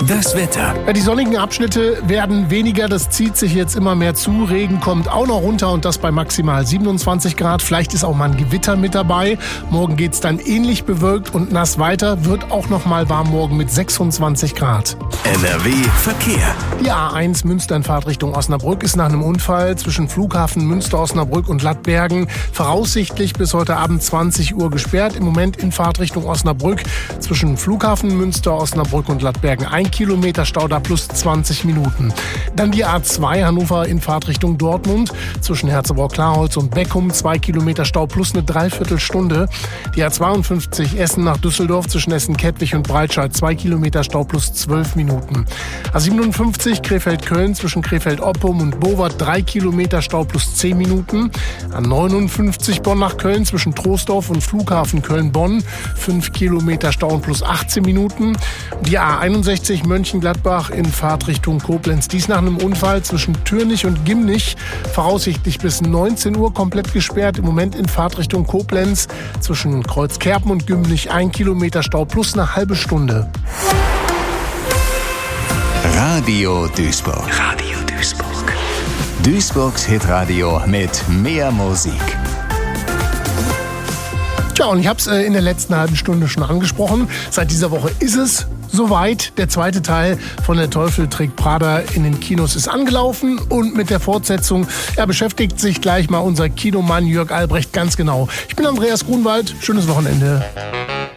Das Wetter. Ja, die sonnigen Abschnitte werden weniger, das zieht sich jetzt immer mehr zu. Regen kommt auch noch runter und das bei maximal 27 Grad. Vielleicht ist auch mal ein Gewitter mit dabei. Morgen geht's dann ähnlich bewölkt und nass weiter. Wird auch noch mal warm morgen mit 26 Grad. NRW Verkehr. Die A1 Münster in Fahrtrichtung Osnabrück ist nach einem Unfall zwischen Flughafen Münster-Osnabrück und Lattbergen voraussichtlich bis heute Abend 20 Uhr gesperrt. Im Moment in Fahrtrichtung Osnabrück zwischen Flughafen Münster-Osnabrück und Lattbergen 1 Kilometer Stau da plus 20 Minuten. Dann die A2 Hannover in Fahrtrichtung Dortmund zwischen Herzeburg-Klarholz und Beckum 2 Kilometer Stau plus eine Dreiviertelstunde. Die A52 Essen nach Düsseldorf zwischen Essen-Kettwig und Breitscheid 2 Kilometer Stau plus 12 Minuten. A57 Krefeld-Köln zwischen Krefeld-Oppum und Bowart 3 Kilometer Stau plus 10 Minuten. A59 Bonn nach Köln zwischen Troisdorf und Flughafen Köln-Bonn 5 Kilometer Stau und plus 18 Minuten. Die A61 Mönchengladbach in Fahrtrichtung Koblenz. Dies nach einem Unfall zwischen Türnich und Gimnich. Voraussichtlich bis 19 Uhr komplett gesperrt. Im Moment in Fahrtrichtung Koblenz zwischen Kreuzkerpen und Gimnich 1 Kilometer Stau plus eine halbe Stunde. Radio Duisburg. Radio Duisburg. Duisburgs Hitradio mit mehr Musik. Tja, und ich habe es in der letzten halben Stunde schon angesprochen. Seit dieser Woche ist es soweit. Der zweite Teil von Der Teufel trägt Prada in den Kinos ist angelaufen. Und mit der Fortsetzung beschäftigt sich gleich mal unser Kinomann Jörg Albrecht ganz genau. Ich bin Andreas Grunwald. Schönes Wochenende.